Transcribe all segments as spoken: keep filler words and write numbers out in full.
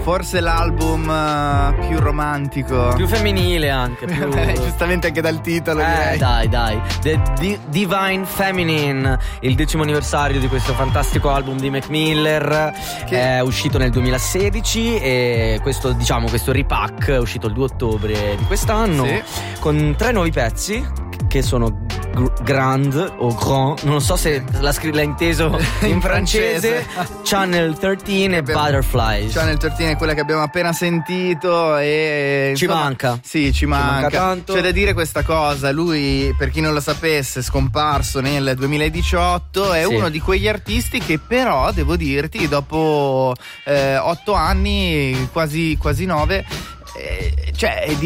Forse l'album uh, più romantico, più femminile anche, più... giustamente anche dal titolo. Eh direi. dai dai The D- Divine Feminine, il decimo anniversario di questo fantastico album di Mac Miller, che è uscito nel duemilasedici, e questo, diciamo, questo repack è uscito il due ottobre di quest'anno, sì, con tre nuovi pezzi che sono Grand o Grand, non so se l'ha, scr- l'ha inteso in, in francese, francese. Channel tredici e Butterflies. Channel tredici è quella che abbiamo appena sentito e ci insomma, manca. Sì, ci manca. ci manca tanto. C'è da dire questa cosa, lui, per chi non lo sapesse, scomparso nel duemiladiciotto, è sì. uno di quegli artisti che però, devo dirti, dopo eh, otto anni, quasi, quasi nove, eh, cioè è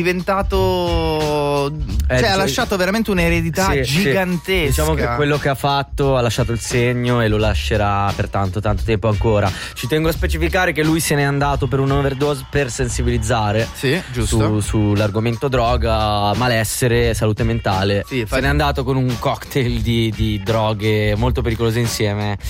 diventato eh, cioè ha lasciato veramente un'eredità sì, gigantesca. Sì. Diciamo che quello che ha fatto ha lasciato il segno e lo lascerà per tanto tanto tempo ancora. Ci tengo a specificare che lui se n'è andato per un'overdose per sensibilizzare, sì, giusto, su, sull'argomento droga, malessere, salute mentale. Sì, se n'è andato con un cocktail di, di droghe molto pericolose insieme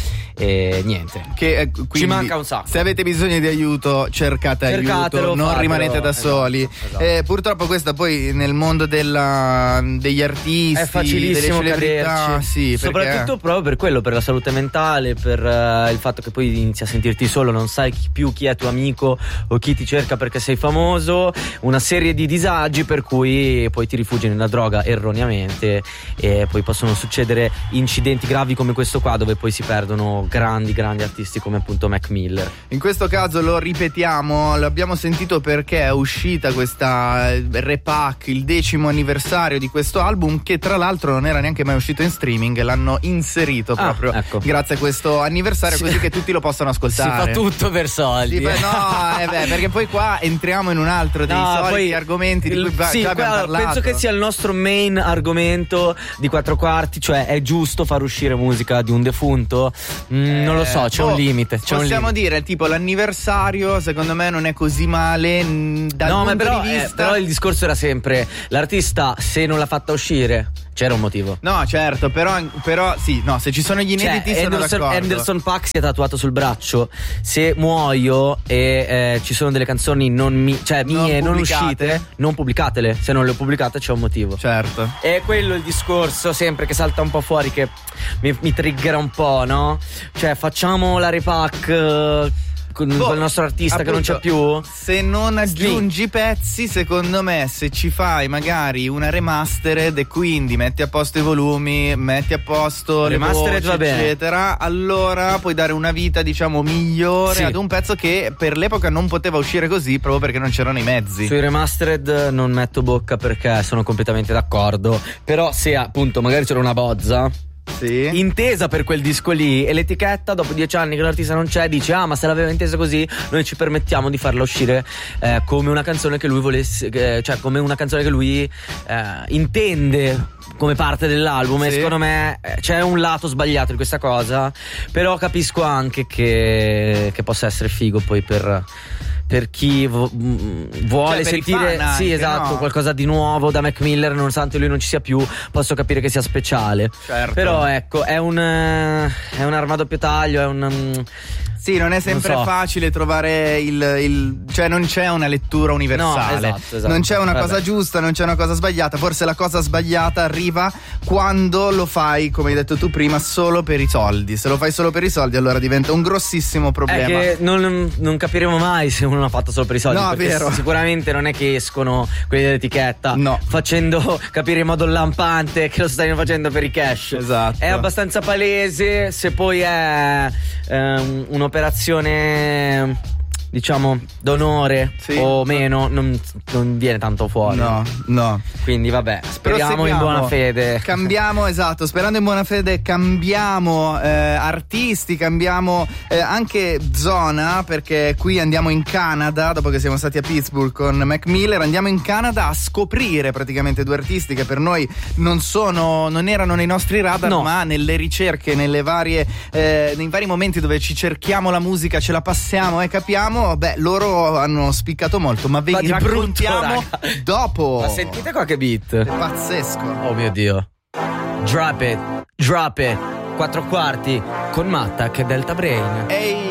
e niente. Che, eh, quindi, ci manca un sacco. Se avete bisogno di aiuto, cercate Cercatelo, aiuto, non fatelo, rimanete da soli. Esatto, esatto. Eh, purtroppo questa poi nel mondo della, degli artisti, è facilissimo delle celebrità, caderci, sì, soprattutto perché... proprio per quello, per la salute mentale, per uh, il fatto che poi inizi a sentirti solo, non sai chi, più chi è tuo amico o chi ti cerca perché sei famoso, una serie di disagi per cui poi ti rifugi nella droga erroneamente e poi possono succedere incidenti gravi come questo qua, dove poi si perdono grandi grandi artisti come appunto Mac Miller. In questo caso lo ripetiamo, l'abbiamo sentito perché è uscita questa repack, il decimo anniversario di questo album, che tra l'altro non era neanche mai uscito in streaming, l'hanno inserito ah, proprio ecco. grazie a questo anniversario, sì, così che tutti lo possano ascoltare. Si fa tutto per soldi. Fa, no, eh beh, perché poi qua entriamo in un altro dei no, soliti poi, argomenti di cui il, sì, già abbiamo qua, parlato. Penso che sia il nostro main argomento di quattro quarti, cioè è giusto far uscire musica di un defunto? Mm, eh, non lo so, c'è oh, un limite. C'è possiamo un limite. dire, tipo l'anniversario secondo me non è così male dal no, punto ma però, di vista. Eh, però il discorso era sempre l'artista, se non l'ha fatta uscire c'era un motivo. No, certo, però, però sì, no, se ci sono gli inediti, cioè, sono Anderson, d'accordo. Anderson .Paak si è tatuato sul braccio: se muoio e eh, ci sono delle canzoni non mi, cioè mie non, non uscite, non pubblicatele. Se non le ho pubblicate c'è un motivo. Certo. E quello è il discorso sempre che salta un po' fuori, che mi, mi triggera un po', no? Cioè facciamo la repack con boh, il nostro artista appunto, che non c'è più. Se non aggiungi sì. pezzi, secondo me, se ci fai magari una remastered e quindi metti a posto i volumi, metti a posto remastered le voci, eccetera, allora puoi dare una vita, diciamo, migliore sì. ad un pezzo che per l'epoca non poteva uscire così, proprio perché non c'erano i mezzi. Sui remastered non metto bocca, perché sono completamente d'accordo. Però se appunto magari c'era una bozza sì. intesa per quel disco lì e l'etichetta dopo dieci anni che l'artista non c'è dice ah ma se l'aveva intesa così noi ci permettiamo di farla uscire eh, come una canzone che lui volesse, eh, cioè come una canzone che lui eh, intende come parte dell'album, sì. E secondo me eh, c'è un lato sbagliato di questa cosa, però capisco anche che, che possa essere figo poi per per chi vo- vuole cioè, sentire anche, sì esatto no? qualcosa di nuovo da Mac Miller, nonostante lui non ci sia più, posso capire che sia speciale, certo. Però ecco è un è un'arma a doppio taglio, è un sì, non è sempre non so. facile trovare il, il cioè non c'è una lettura universale, no, esatto, esatto. non c'è una Vabbè. cosa giusta, non c'è una cosa sbagliata, forse la cosa sbagliata arriva quando lo fai, come hai detto tu prima, solo per i soldi. Se lo fai solo per i soldi allora diventa un grossissimo problema. È che non, non capiremo mai se uno l'ha fatto solo per i soldi, no, perché vero. sicuramente non è che escono quelli dell'etichetta no. facendo capire in modo lampante che lo stanno facendo per i cash. Esatto. È abbastanza palese. Se poi è ehm, un'operazione diciamo d'onore sì. o meno, non, non viene tanto fuori. No, no. Quindi vabbè, speriamo in buona fede. Cambiamo, esatto, sperando in buona fede cambiamo eh, artisti, cambiamo eh, anche zona, perché qui andiamo in Canada, dopo che siamo stati a Pittsburgh con Mac Miller, andiamo in Canada a scoprire praticamente due artisti che per noi non sono, non erano nei nostri radar, no. ma nelle ricerche, nelle varie, eh, nei vari momenti dove ci cerchiamo la musica, ce la passiamo e capiamo. Beh, loro hanno spiccato molto, ma ve li raccontiamo brutto, dopo. Ma sentite qua che beat. È pazzesco. Oh mio Dio. Drop it, drop it. Quattro quarti con Mattack e Delta Brain. Ehi.